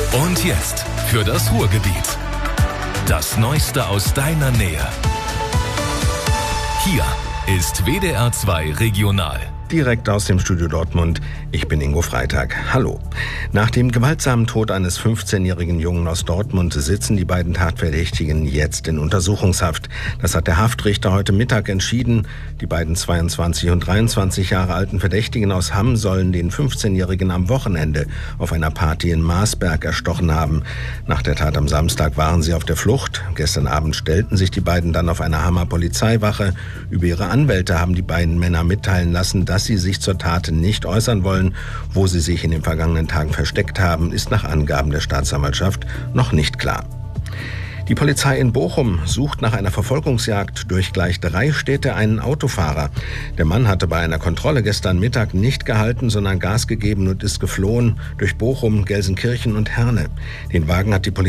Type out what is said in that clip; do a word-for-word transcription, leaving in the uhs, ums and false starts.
Und jetzt für das Ruhrgebiet. Das Neueste aus deiner Nähe. Hier ist W D R zwei Regional. Direkt aus dem Studio Dortmund. Ich bin Ingo Freitag. Hallo. Nach dem gewaltsamen Tod eines fünfzehnjährigen Jungen aus Dortmund sitzen die beiden Tatverdächtigen jetzt in Untersuchungshaft. Das hat der Haftrichter heute Mittag entschieden. Die beiden zweiundzwanzig und dreiundzwanzig Jahre alten Verdächtigen aus Hamm sollen den fünfzehnjährigen am Wochenende auf einer Party in Marsberg erstochen haben. Nach der Tat am Samstag waren sie auf der Flucht. Gestern Abend stellten sich die beiden dann auf einer Hammer Polizeiwache. Über ihre Anwälte haben die beiden Männer mitteilen lassen, dass sie sich zur Tat nicht äußern wollen. Wo sie sich in den vergangenen Tagen versteckt haben, ist nach Angaben der Staatsanwaltschaft noch nicht klar. Die Polizei in Bochum sucht nach einer Verfolgungsjagd durch gleich drei Städte einen Autofahrer. Der Mann hatte bei einer Kontrolle gestern Mittag nicht gehalten, sondern Gas gegeben und ist geflohen durch Bochum, Gelsenkirchen und Herne. Den Wagen hat die Polizei